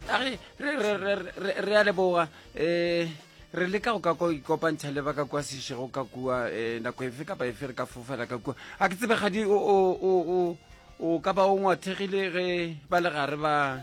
re a leboga re leka go ka ko ikopantšha le ba ka kwa sešego ka kua nako efe kapa efe re ka fofela ka kua a ke tsebe gadi o ka ba o ngwathegile ge ba le gare ba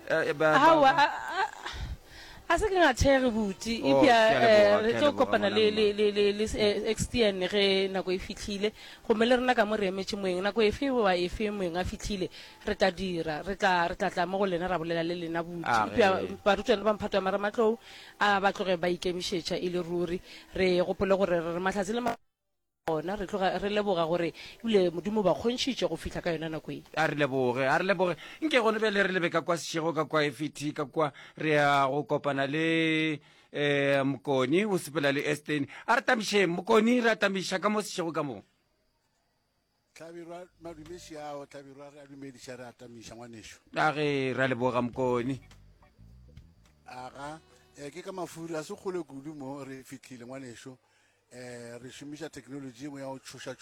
a se ke ngathege buti epia re tlo kopana le extern ge nako e fitlhile gomme le rena ka mo re emetse moeng nako efe wa efe moeng a fitlhile re tla dira re tla mo go lena ra bolela le lena buti epia barutwana ba mphato ya maramatlou a ba tloge ba ikemišetša e le ruri re gopole gore re mahlatse le ona re leboga gore ebile modimo ba kgontšhitše go fitlha ka yona nako e a re leboge nke gone bele re lebe ka kwa sešego ka kwa FT ka kwa re ya go kopana le Mokoni o sepela le Esteni a re tamiše Mokoni re a tamiša ka mo sešego ka mo Tlhabirwa madumeši ao Tlhabirwa re a dumediša re a tamiša ngwanešo a ge re a leboga Mokoni aga ke ka mafuri a se kgole kudu mo re fitlhile ngwanešo re šomiša technology mo ya go tšhoša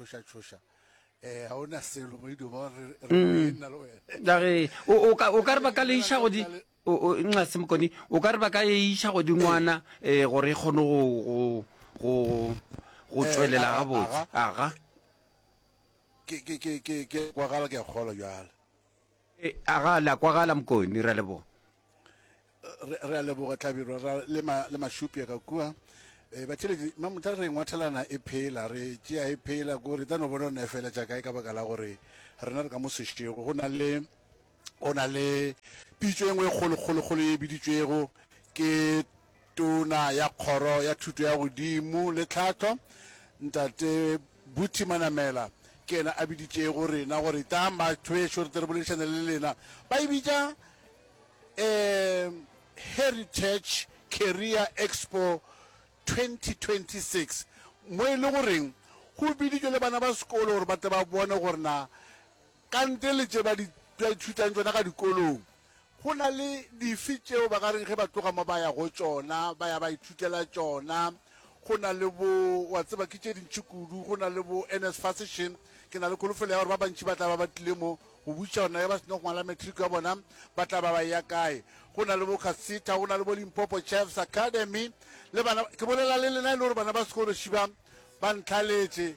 ga o na selo mo idumo re nna le wena o ka re ba ka le iša godi nxa se Mokoni o ka re ba ka e iša godi ngwana gore e kgone go tswelela gabotse aga ke kwagala ke a kgolwa bjala aga la kwagala Mokoni re a leboga re a leboga Tlhabirwa le mašupi ka kua batšheledi mamotha re ngwathelana e phela re tšea e phela kore tano bona o ne fela jaaka e ka baka la gore rena re ka mo sešego go na le pitso e nngwe kgolokgolokgolo e biditšwego ke tona ya kgoro ya thuto ya godimo le tlhatlo ntate Buti Manamela ke ena a biditšego rena gore tama thwešo re tere boledišana le lena ba e bitša Heritage Career Expo 2026 mo e le goreng go biditšwe le bana ba sekolo gore ba tle ba bone gore na kante le tše ba ithutang tsona ka dikolong go na le dife tšeo ba gareng ge ba tloga mo ba ya go tsona ba ya ba ithutela tsona go na le bo wa tseba ke tše dintši kudu go na le bo NSFAS ke na le kholofelo ya gore ba bantši ba tla ba tlile mo go butša ona ya ba seno go ngwala matric ya bona ba tla ba ya kae go na le bo Casita go na le bo Limpopo Chefs Academy le bana ke bolela le lena le gore bana ba sekolo šiba ba ntlhaletše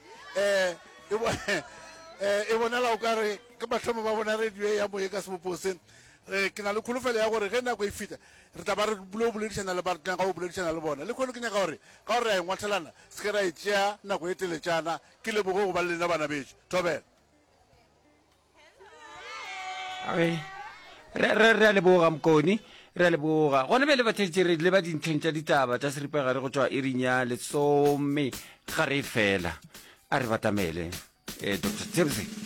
e bonela o kare ke batlhomo ba bona radio ya moye ka sebopose ke na le kholofelo ya gore ge nako e fita re tla ba re bulo boledišana le barutwana ka go boledišana le bona le kgone ke nyaka gore ka gore ra e ngwathelana se ke ra e tšea nako e teletšana ke lebogo go ba le lena bana betso thobela re a leboga Mokoni re a leboga gone be le bathetše re le ba dintlheng tša ditaba tša seripagare go tšwa iring ya lesome ga re fela a re batamele Dr. Tebse